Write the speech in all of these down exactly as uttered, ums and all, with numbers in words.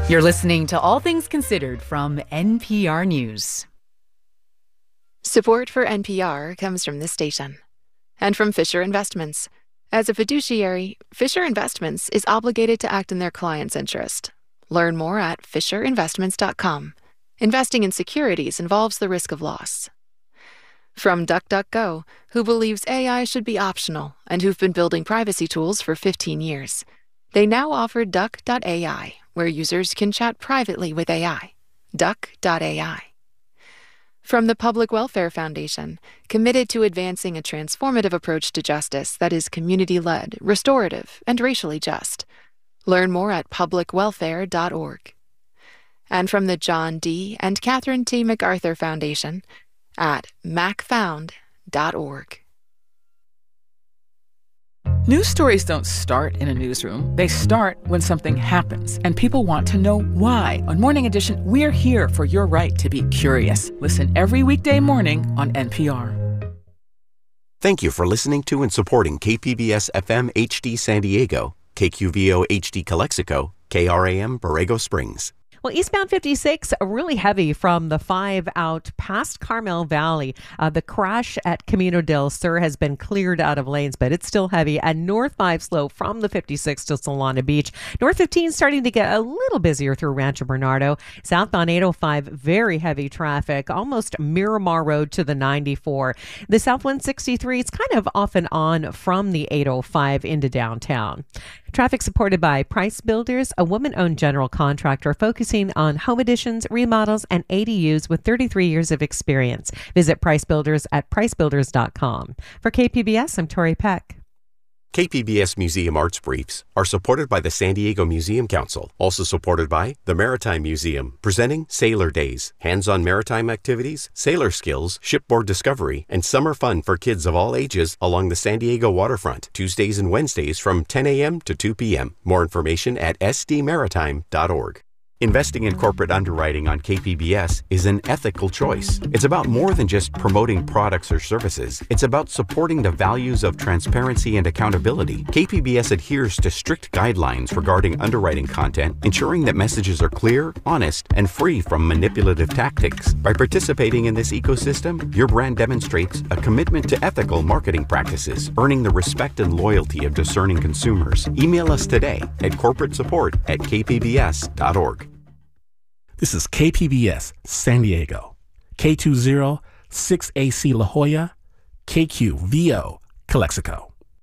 You're listening to All Things Considered from N P R News. Support for N P R comes from this station and from Fisher Investments. As a fiduciary, Fisher Investments is obligated to act in their client's interest. Learn more at fisher investments dot com. Investing in securities involves the risk of loss. From DuckDuckGo, who believes A I should be optional and who've been building privacy tools for fifteen years. They now offer duck dot A I, where users can chat privately with A I. duck dot A I. From the Public Welfare Foundation, committed to advancing a transformative approach to justice that is community-led, restorative, and racially just. Learn more at public welfare dot org. And from the John D. and Catherine T. MacArthur Foundation at mac found dot org. News stories don't start in a newsroom. They start when something happens, and people want to know why. On Morning Edition, we're here for your right to be curious. Listen every weekday morning on N P R. Thank you for listening to and supporting K P B S F M H D San Diego, K Q V O H D Calexico, K R A M Borrego Springs. Well, eastbound fifty-six, really heavy from the five out past Carmel Valley. Uh, the crash at Camino del Sur has been cleared out of lanes, but it's still heavy. And North five slow from the fifty-six to Solana Beach. North fifteen starting to get a little busier through Rancho Bernardo. Southbound eight oh five, very heavy traffic, almost Miramar Road to the ninety-four. The South one sixty-three, it's kind of off and on from the eight oh five into downtown. Traffic supported by Price Builders, a woman-owned general contractor focusing on home additions, remodels, and A D Us with thirty-three years of experience. Visit Price Builders at price builders dot com. For K P B S, I'm Tori Peck. K P B S Museum Arts Briefs are supported by the San Diego Museum Council, also supported by the Maritime Museum, presenting Sailor Days, hands-on maritime activities, sailor skills, shipboard discovery, and summer fun for kids of all ages along the San Diego waterfront, Tuesdays and Wednesdays from ten a.m. to two p.m. More information at s d maritime dot org. Investing in corporate underwriting on K P B S is an ethical choice. It's about more than just promoting products or services. It's about supporting the values of transparency and accountability. K P B S adheres to strict guidelines regarding underwriting content, ensuring that messages are clear, honest, and free from manipulative tactics. By participating in this ecosystem, your brand demonstrates a commitment to ethical marketing practices, earning the respect and loyalty of discerning consumers. Email us today at corporate support at k p b s dot org. This is K P B S San Diego, K two zero six A C La Jolla, K Q V O Calexico.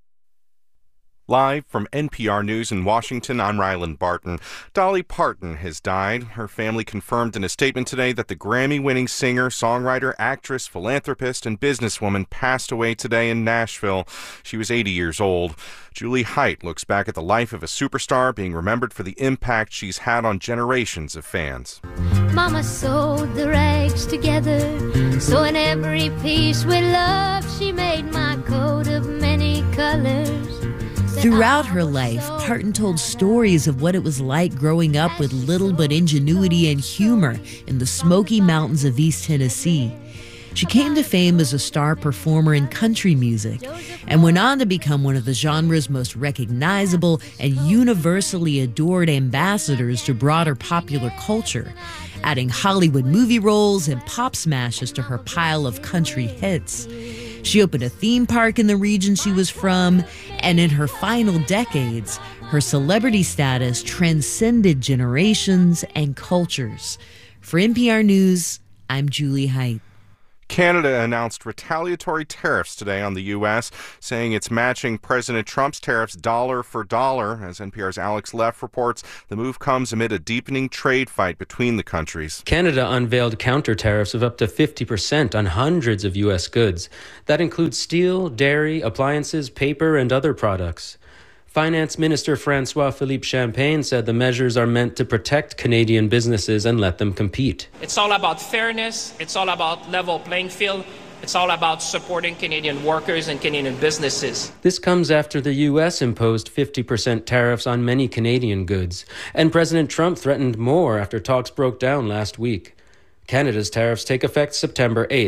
Live from N P R News in Washington, I'm Ryland Barton. Dolly Parton has died. Her family confirmed in a statement today that the Grammy-winning singer, songwriter, actress, philanthropist, and businesswoman passed away today in Nashville. She was eighty years old. Julie Height looks back at the life of a superstar, being remembered for the impact she's had on generations of fans. Mama sewed the rags together, so in every piece with love she made my coat of many colors. Throughout her life, Parton told stories of what it was like growing up with little but ingenuity and humor in the Smoky Mountains of East Tennessee. She came to fame as a star performer in country music and went on to become one of the genre's most recognizable and universally adored ambassadors to broader popular culture, adding Hollywood movie roles and pop smashes to her pile of country hits. She opened a theme park in the region she was from, and in her final decades, her celebrity status transcended generations and cultures. For N P R News, I'm Julie Height. Canada announced retaliatory tariffs today on the U S, saying it's matching President Trump's tariffs dollar for dollar. As N P R's Alex Leff reports, the move comes amid a deepening trade fight between the countries. Canada unveiled counter tariffs of up to fifty percent on hundreds of U S goods. That includes steel, dairy, appliances, paper, and other products. Finance Minister François-Philippe Champagne said the measures are meant to protect Canadian businesses and let them compete. It's all about fairness. It's all about level playing field. It's all about supporting Canadian workers and Canadian businesses. This comes after the U S imposed fifty percent tariffs on many Canadian goods, and President Trump threatened more after talks broke down last week. Canada's tariffs take effect September eighth.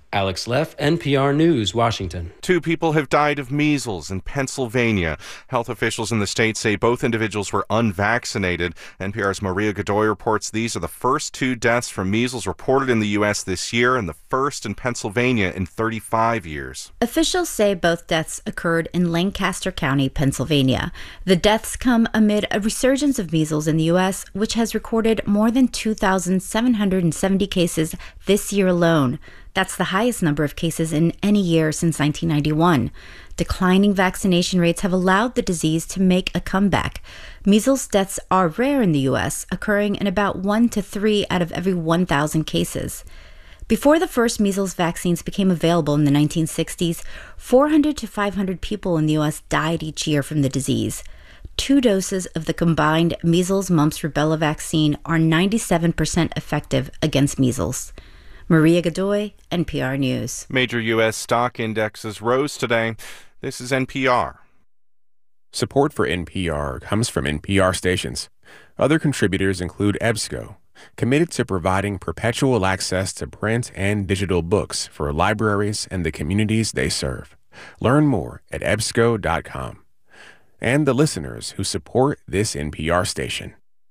Alex Leff, N P R News, Washington. Two people have died of measles in Pennsylvania. Health officials in the state say both individuals were unvaccinated. N P R's Maria Godoy reports these are the first two deaths from measles reported in the U S this year and the first in Pennsylvania in thirty-five years. Officials say both deaths occurred in Lancaster County, Pennsylvania. The deaths come amid a resurgence of measles in the U S, which has recorded more than two thousand seven hundred seventy cases this year alone. That's the highest number of cases in any year since nineteen ninety-one. Declining vaccination rates have allowed the disease to make a comeback. Measles deaths are rare in the U S, occurring in about one to three out of every one thousand cases. Before the first measles vaccines became available in the nineteen sixties, four hundred to five hundred people in the U S died each year from the disease. Two doses of the combined measles, mumps, rubella vaccine are ninety-seven percent effective against measles. Maria Godoy, N P R News. Major U S stock indexes rose today. This is N P R. Support for N P R comes from N P R stations. Other contributors include EBSCO, committed to providing perpetual access to print and digital books for libraries and the communities they serve. Learn more at E B S C O dot com. And the listeners who support this N P R station.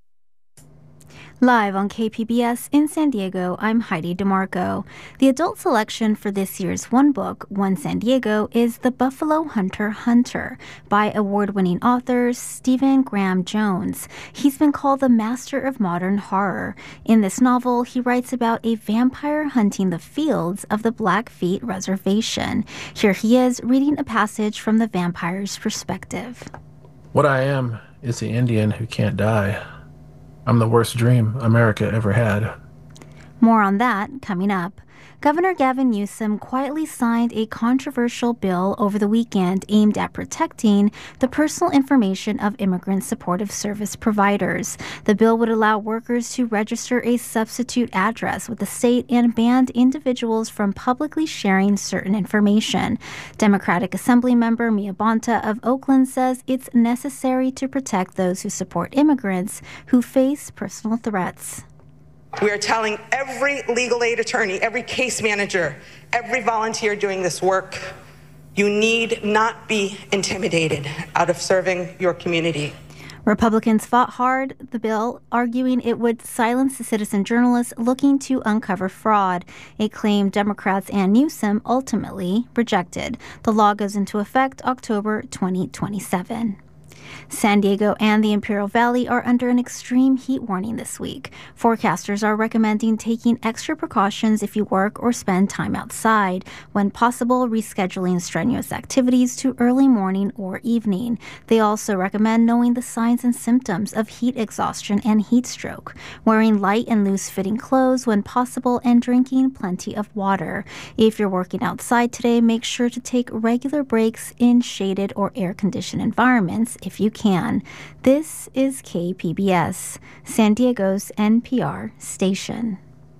Live on K P B S in San Diego, I'm Heidi DeMarco. The adult selection for this year's One Book, One San Diego is The Buffalo Hunter Hunter by award-winning author Stephen Graham Jones. He's been called the master of modern horror. In this novel, he writes about a vampire hunting the fields of the Blackfeet Reservation. Here he is reading a passage from the vampire's perspective. What I am is the Indian who can't die. I'm the worst dream America ever had. More on that coming up. Governor Gavin Newsom quietly signed a controversial bill over the weekend aimed at protecting the personal information of immigrant supportive service providers. The bill would allow workers to register a substitute address with the state and ban individuals from publicly sharing certain information. Democratic Assembly member Mia Bonta of Oakland says it's necessary to protect those who support immigrants who face personal threats. We are telling every legal aid attorney, every case manager, every volunteer doing this work, you need not be intimidated out of serving your community. Republicans fought hard the bill, arguing it would silence the citizen journalists looking to uncover fraud, a claim Democrats and Newsom ultimately rejected. The law goes into effect October twenty twenty-seven. San Diego and the Imperial Valley are under an extreme heat warning this week. Forecasters are recommending taking extra precautions if you work or spend time outside. When possible, rescheduling strenuous activities to early morning or evening. They also recommend knowing the signs and symptoms of heat exhaustion and heat stroke, wearing light and loose-fitting clothes when possible, and drinking plenty of water. If you're working outside today, make sure to take regular breaks in shaded or air-conditioned environments if you can. This is K P B S, San Diego's N P R station.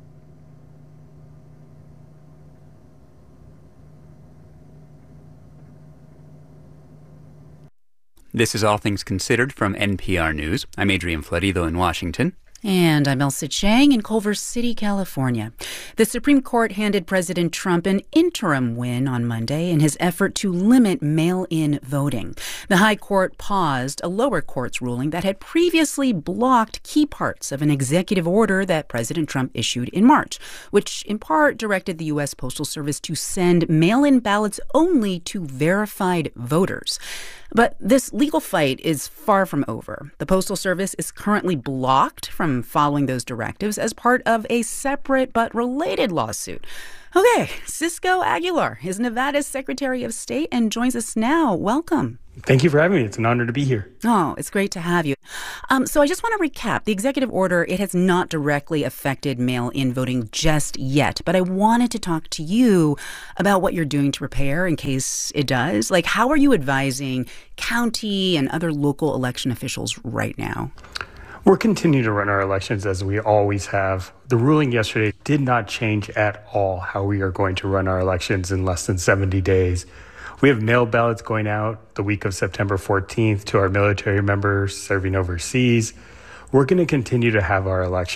This is All Things Considered from N P R News. I'm Adrian Florido in Washington. And I'm Elsa Chang in Culver City, California. The Supreme Court handed President Trump an interim win on Monday in his effort to limit mail-in voting. The High Court paused a lower court's ruling that had previously blocked key parts of an executive order that President Trump issued in March, which in part directed the U S Postal Service to send mail-in ballots only to verified voters. But this legal fight is far from over. The Postal Service is currently blocked from following those directives as part of a separate but related lawsuit. Okay, Cisco Aguilar is Nevada's Secretary of State and joins us now. Welcome. Thank you for having me. It's an honor to be here. Oh, it's great to have you. Um, so I just want to recap. The executive order, it has not directly affected mail-in voting just yet, but I wanted to talk to you about what you're doing to prepare in case it does. Like, how are you advising county and other local election officials right now? We're continuing to run our elections as we always have. The ruling yesterday did not change at all how we are going to run our elections in less than seventy days. We have mail ballots going out the week of September fourteenth to our military members serving overseas. We're going to continue to have our elections.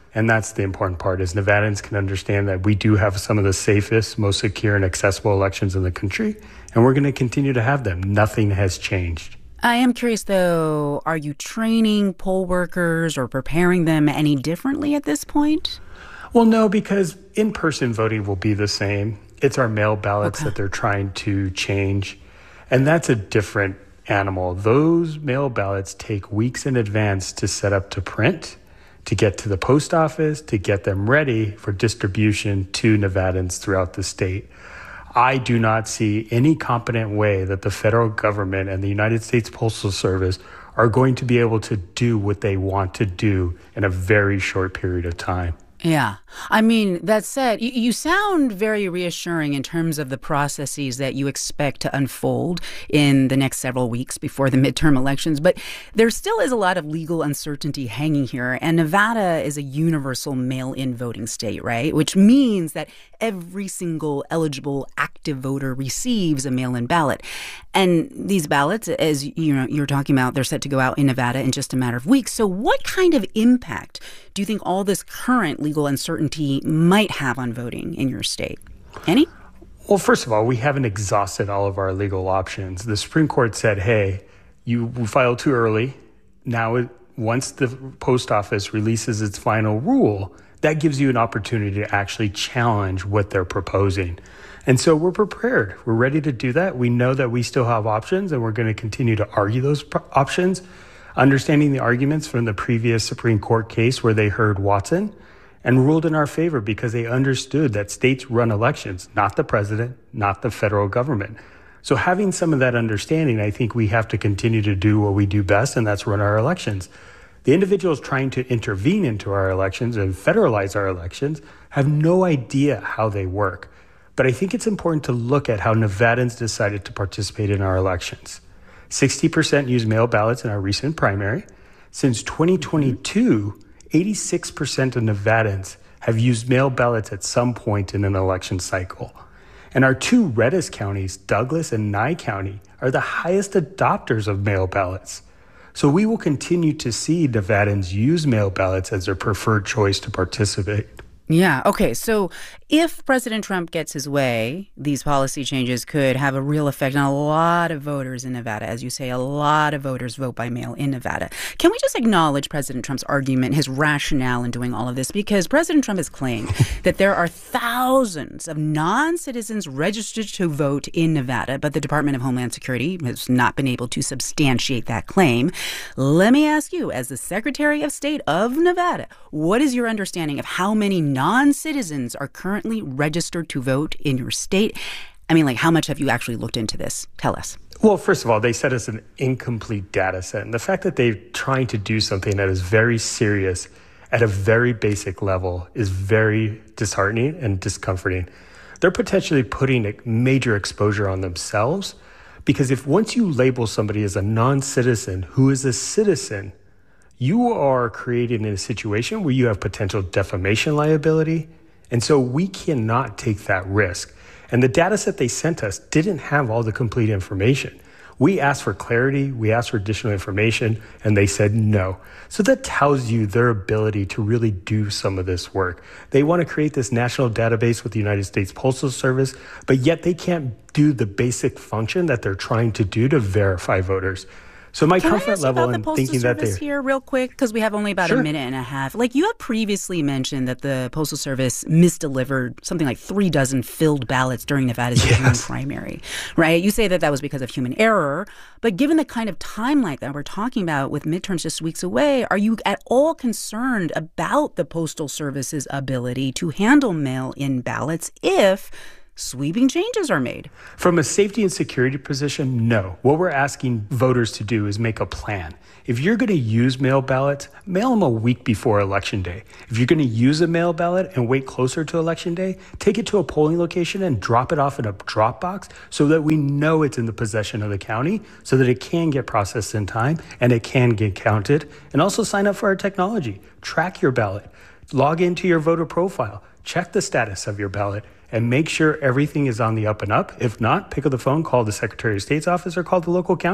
And that's the important part, is Nevadans can understand that we do have some of the safest, most secure and accessible elections in the country, and we're going to continue to have them. Nothing has changed. I am curious, though, are you training poll workers or preparing them any differently at this point? Well, no, because in-person voting will be the same. It's our mail ballots Okay. that they're trying to change, and that's a different animal. Those mail ballots take weeks in advance to set up to print, to get to the post office, to get them ready for distribution to Nevadans throughout the state. I do not see any competent way that the federal government and the United States Postal Service are going to be able to do what they want to do in a very short period of time. Yeah. I mean, that said, you, you sound very reassuring in terms of the processes that you expect to unfold in the next several weeks before the midterm elections. But there still is a lot of legal uncertainty hanging here. And Nevada is a universal mail-in voting state, right? Which means that every single eligible active voter receives a mail-in ballot. And these ballots, as you know, you're talking about, they're set to go out in Nevada in just a matter of weeks. So what kind of impact do you think all this current legal uncertainty might have on voting in your state? Any? Well, first of all, we haven't exhausted all of our legal options. The Supreme Court said, hey, you filed too early. Now, it, once the post office releases its final rule, that gives you an opportunity to actually challenge what they're proposing. And so we're prepared. We're ready to do that. We know that we still have options, and we're going to continue to argue those pro- options, understanding the arguments from the previous Supreme Court case where they heard Watson and ruled in our favor because they understood that states run elections, not the president, not the federal government. So having some of that understanding, I think we have to continue to do what we do best, and that's run our elections. The individuals trying to intervene into our elections and federalize our elections have no idea how they work. But I think it's important to look at how Nevadans decided to participate in our elections. sixty percent used mail ballots in our recent primary. Since twenty twenty-two, eighty-six percent of Nevadans have used mail ballots at some point in an election cycle. And our two reddest counties, Douglas and Nye County, are the highest adopters of mail ballots. So we will continue to see Nevadans use mail ballots as their preferred choice to participate. Yeah. Okay. So if President Trump gets his way, these policy changes could have a real effect on a lot of voters in Nevada. As you say, a lot of voters vote by mail in Nevada. Can we just acknowledge President Trump's argument, his rationale in doing all of this? Because President Trump has claimed that there are thousands of non-citizens registered to vote in Nevada, but the Department of Homeland Security has not been able to substantiate that claim. Let me ask you, as the Secretary of State of Nevada, what is your understanding of how many non-citizens are currently registered to vote in your state? I mean, like, how much have you actually looked into this? Tell us. Well, first of all, they said it's an incomplete data set. And the fact that they're trying to do something that is very serious at a very basic level is very disheartening and discomforting. They're potentially putting a major exposure on themselves, because if once you label somebody as a non-citizen who is a citizen, you are creating a situation where you have potential defamation liability. And so we cannot take that risk. And the data set they sent us didn't have all the complete information. We asked for clarity, we asked for additional information, and they said no. So that tells you their ability to really do some of this work. They want to create this national database with the United States Postal Service, but yet they can't do the basic function that they're trying to do to verify voters. So my Can comfort I ask level about in the Postal thinking that Service they here real quick, because we have only about Sure. a minute and a half. Like, you have previously mentioned that the Postal Service misdelivered something like three dozen filled ballots during Nevada's June Yes. primary, right? You say that that was because of human error, but given the kind of timeline that we're talking about with midterms just weeks away, are you at all concerned about the Postal Service's ability to handle mail-in ballots if sweeping changes are made? From a safety and security position, no. What we're asking voters to do is make a plan. If you're going to use mail ballots, mail them a week before Election Day. If you're going to use a mail ballot and wait closer to Election Day, take it to a polling location and drop it off in a drop box so that we know it's in the possession of the county, so that it can get processed in time and it can get counted. And also sign up for our technology. Track your ballot. Log into your voter profile. Check the status of your ballot, and make sure everything is on the up and up. If not, pick up the phone, call the Secretary of State's office, or call the local county.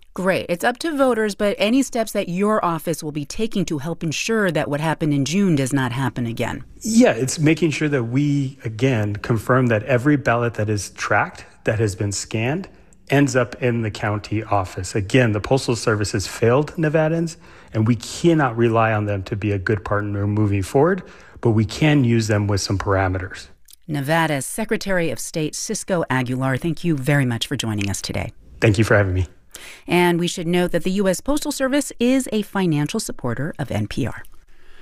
Great. It's up to voters, but any steps that your office will be taking to help ensure that what happened in June does not happen again? Yeah, it's making sure that we, again, confirm that every ballot that is tracked, that has been scanned, ends up in the county office. Again, the Postal Service has failed Nevadans, and we cannot rely on them to be a good partner moving forward, but we can use them with some parameters. Nevada's Secretary of State Cisco Aguilar, thank you very much for joining us today. Thank you for having me. And we should note that the U S Postal Service is a financial supporter of N P R.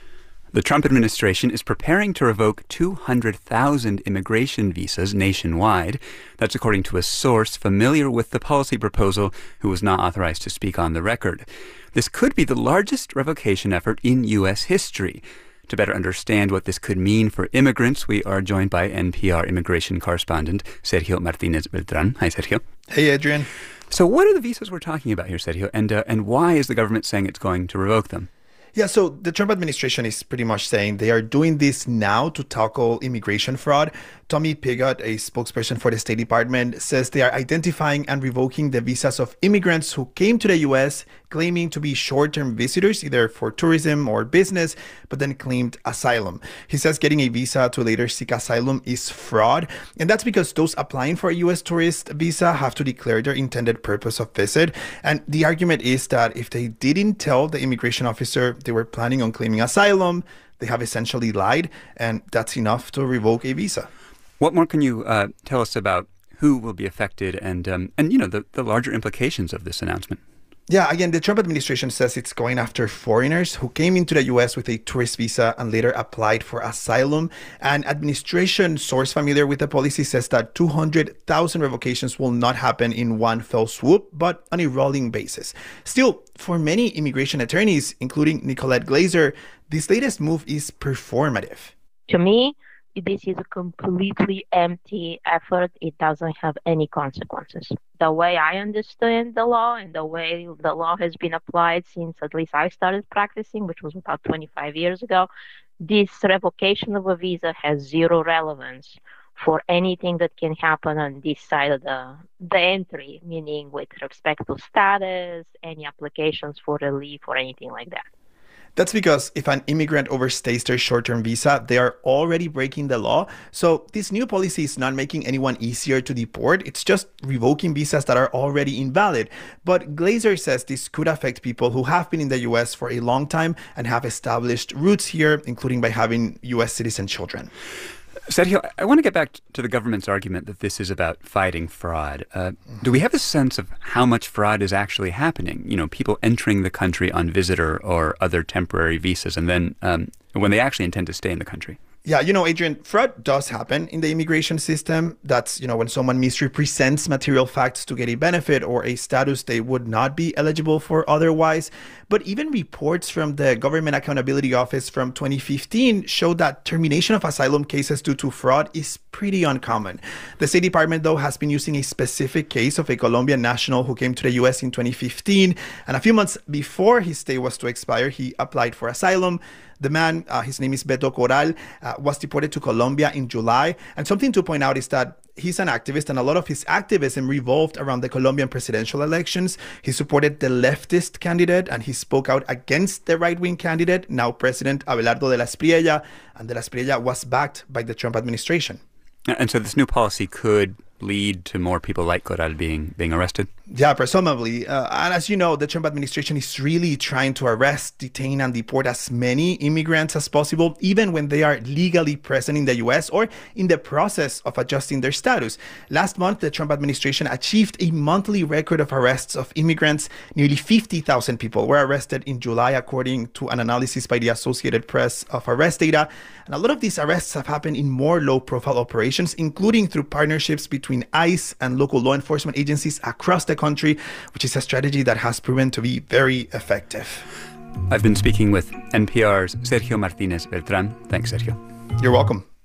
The Trump administration is preparing to revoke two hundred thousand immigration visas nationwide. That's according to a source familiar with the policy proposal who was not authorized to speak on the record. This could be the largest revocation effort in U S history. To better understand what this could mean for immigrants, we are joined by N P R immigration correspondent Sergio Martinez Beltran. Hi, Sergio. Hey, Adrian. So what are the visas we're talking about here, Sergio? And, uh, and why is the government saying it's going to revoke them? Yeah, so the Trump administration is pretty much saying they are doing this now to tackle immigration fraud. Tommy Pigott, a spokesperson for the State Department, says they are identifying and revoking the visas of immigrants who came to the U S claiming to be short-term visitors, either for tourism or business, but then claimed asylum. He says getting a visa to later seek asylum is fraud, and that's because those applying for a U S tourist visa have to declare their intended purpose of visit. And the argument is that if they didn't tell the immigration officer they were planning on claiming asylum, they have essentially lied, and that's enough to revoke a visa. What more can you uh, tell us about who will be affected and, um, and you know, the, the larger implications of this announcement? Yeah, again, the Trump administration says it's going after foreigners who came into the U S with a tourist visa and later applied for asylum. An administration source familiar with the policy says that two hundred thousand revocations will not happen in one fell swoop, but on a rolling basis. Still, for many immigration attorneys, including Nicolette Glazer, this latest move is performative. To me, this is a completely empty effort. It doesn't have any consequences. The way I understand the law and the way the law has been applied since at least I started practicing, which was about twenty-five years ago, this revocation of a visa has zero relevance for anything that can happen on this side of the, the entry, meaning with respect to status, any applications for relief or anything like that. That's because if an immigrant overstays their short-term visa, they are already breaking the law. So this new policy is not making anyone easier to deport. It's just revoking visas that are already invalid. But Glazer says this could affect people who have been in the U S for a long time and have established roots here, including by having U S citizen children. Sergio, I want to get back to the government's argument that this is about fighting fraud. Uh, do we have a sense of how much fraud is actually happening? You know, people entering the country on visitor or other temporary visas, and then um, when they actually intend to stay in the country? Yeah, you know, Adrian, fraud does happen in the immigration system. That's, you know, when someone misrepresents material facts to get a benefit or a status they would not be eligible for otherwise. But even reports from the Government Accountability Office from twenty fifteen showed that termination of asylum cases due to fraud is pretty uncommon. The State Department, though, has been using a specific case of a Colombian national who came to the U S in twenty fifteen. And a few months before his stay was to expire, he applied for asylum. The man, uh, his name is Beto Corral, uh, was deported to Colombia in July. And something to point out is that he's an activist, and a lot of his activism revolved around the Colombian presidential elections. He supported the leftist candidate, and he spoke out against the right-wing candidate, now President Abelardo de la Espriella. And de la Espriella was backed by the Trump administration. And so this new policy could lead to more people like Corral being being arrested? Yeah, presumably. Uh, and as you know, the Trump administration is really trying to arrest, detain, and deport as many immigrants as possible, even when they are legally present in the U S or in the process of adjusting their status. Last month, the Trump administration achieved a monthly record of arrests of immigrants. Nearly fifty thousand people were arrested in July, according to an analysis by the Associated Press of arrest data. And a lot of these arrests have happened in more low-profile operations, including through partnerships between ICE and local law enforcement agencies across the country, which is a strategy that has proven to be very effective. I've been speaking with N P R's Sergio Martinez Beltran. Thanks, Sergio. You're welcome.